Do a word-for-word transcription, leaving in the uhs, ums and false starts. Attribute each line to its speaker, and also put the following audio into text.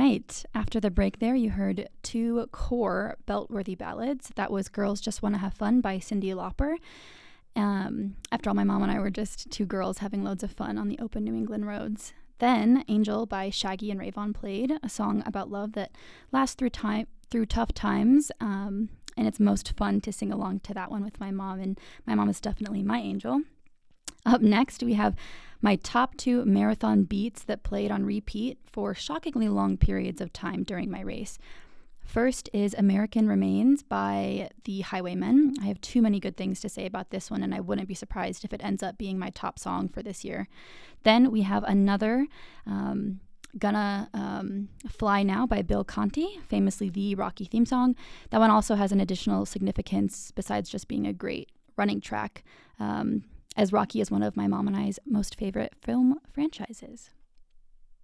Speaker 1: right. After the break there, you heard two core belt-worthy ballads. That was Girls Just Want to Have Fun by Cyndi Lauper. Um, after all, my mom and I were just two girls having loads of fun on the open New England roads. Then Angel by Shaggy and Rayvon played, a song about love that lasts through time through tough times. Um, and it's most fun to sing along to that one with my mom, and my mom is definitely my angel. Up next, we have my top two marathon beats that played on repeat for shockingly long periods of time during my race. First is American Remains by the Highwaymen. I have too many good things to say about this one, and I wouldn't be surprised if it ends up being my top song for this year. Then we have another, um, Gonna um, Fly Now by Bill Conti, famously the Rocky theme song. That one also has an additional significance besides just being a great running track, um, as Rocky is one of my mom and I's most favorite film franchises.